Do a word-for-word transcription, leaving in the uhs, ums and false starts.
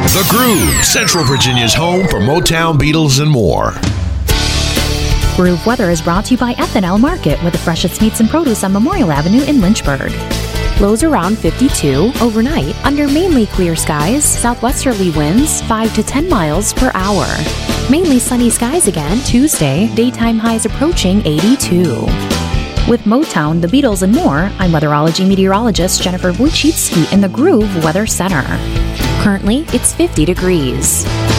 The Groove, Central Virginia's home for Motown, Beatles, and more. Groove Weather is brought to you by F and L Market with the freshest meats and produce on Memorial Avenue in Lynchburg. Lows around fifty-two overnight under mainly clear skies, southwesterly winds five to ten miles per hour. Mainly sunny skies again Tuesday, daytime highs approaching eighty-two. With Motown, the Beatles, and more, I'm weatherology meteorologist Jennifer Wojcicki in the Groove Weather Center. Currently, it's fifty degrees.